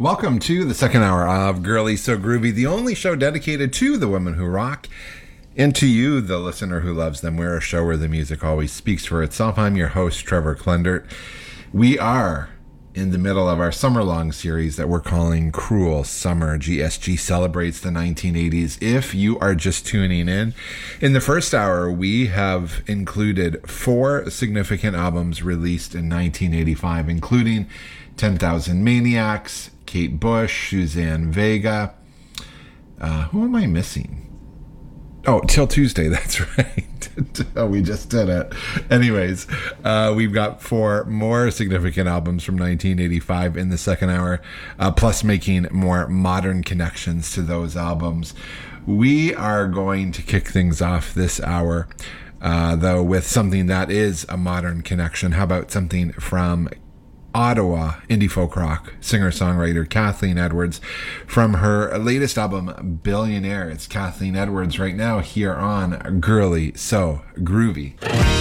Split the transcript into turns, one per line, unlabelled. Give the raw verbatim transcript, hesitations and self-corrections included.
Welcome to the second hour of Girly So Groovy, the only show dedicated to the women who rock and to you, the listener who loves them. We're a show where the music always speaks for itself. I'm your host, Trevor Klendert. We are in the middle of our summer-long series that we're calling Cruel Summer. G S G celebrates the nineteen eighties. If you are just tuning in, in the first hour, we have included four significant albums released in nineteen eighty-five, including ten thousand Maniacs, Kate Bush, Suzanne Vega. Uh, who am I missing? Oh, Till Tuesday, that's right. Oh, we just did it. Anyways, uh, we've got four more significant albums from nineteen eighty-five in the second hour, uh, plus making more modern connections to those albums. We are going to kick things off this hour, uh, though, with something that is a modern connection. How about something from Ottawa indie folk rock singer-songwriter Kathleen Edwards from her latest album Billionaire. It's Kathleen Edwards right now here on Girly So Groovy.